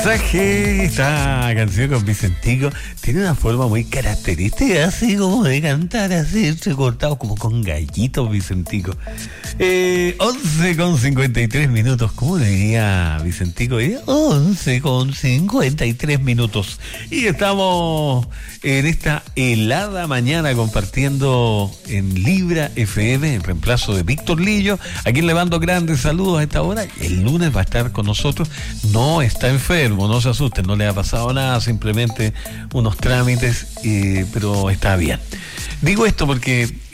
mensaje. Esta canción con Vicentico tiene una forma muy característica, así como de cantar, así entrecortado, como con gallitos, Vicentico. 11:53. ¿Cómo le diría Vicentico? 11:53. Y estamos en esta helada mañana compartiendo en Libra FM, en reemplazo de Víctor Lillo, a quien le mando grandes saludos a esta hora. El lunes va a estar con nosotros. No está enfermo, no se asusten, no le ha pasado nada, simplemente unos trámites, pero está bien. Digo esto porque